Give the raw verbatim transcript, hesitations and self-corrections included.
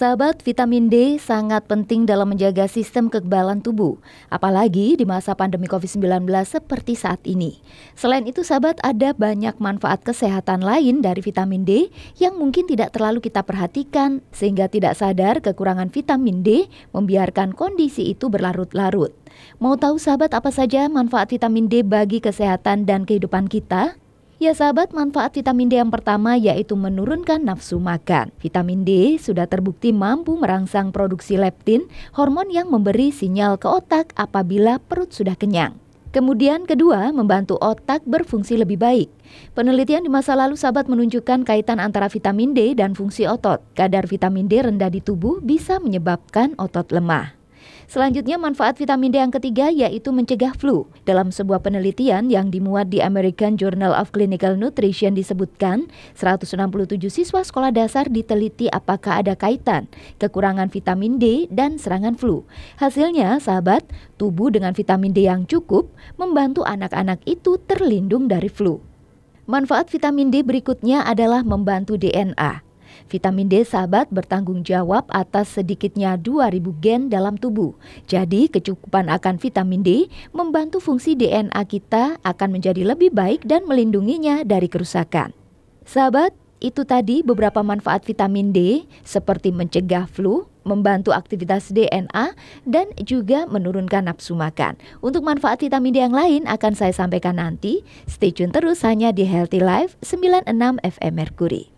Sahabat, vitamin D sangat penting dalam menjaga sistem kekebalan tubuh, apalagi di masa pandemi covid sembilan belas seperti saat ini. Selain itu, sahabat, ada banyak manfaat kesehatan lain dari vitamin D yang mungkin tidak terlalu kita perhatikan, sehingga tidak sadar kekurangan vitamin D membiarkan kondisi itu berlarut-larut. Mau tahu, sahabat, apa saja manfaat vitamin D bagi kesehatan dan kehidupan kita? Ya sahabat, manfaat vitamin D yang pertama yaitu menurunkan nafsu makan. Vitamin D sudah terbukti mampu merangsang produksi leptin, hormon yang memberi sinyal ke otak apabila perut sudah kenyang. Kemudian kedua, membantu otak berfungsi lebih baik. Penelitian di masa lalu sahabat menunjukkan kaitan antara vitamin D dan fungsi otot. Kadar vitamin D rendah di tubuh bisa menyebabkan otot lemah. Selanjutnya, manfaat vitamin D yang ketiga yaitu mencegah flu. Dalam sebuah penelitian yang dimuat di American Journal of Clinical Nutrition disebutkan, seratus enam puluh tujuh siswa sekolah dasar diteliti apakah ada kaitan kekurangan vitamin D dan serangan flu. Hasilnya, sahabat, tubuh dengan vitamin D yang cukup membantu anak-anak itu terlindung dari flu. Manfaat vitamin D berikutnya adalah membantu D N A. Vitamin D, sahabat, bertanggung jawab atas sedikitnya dua ribu gen dalam tubuh. Jadi kecukupan akan vitamin D membantu fungsi D N A kita akan menjadi lebih baik dan melindunginya dari kerusakan. Sahabat, itu tadi beberapa manfaat vitamin D seperti mencegah flu, membantu aktivitas D N A, dan juga menurunkan nafsu makan. Untuk manfaat vitamin D yang lain akan saya sampaikan nanti. Stay tune terus hanya di Healthy Life sembilan puluh enam F M Mercury.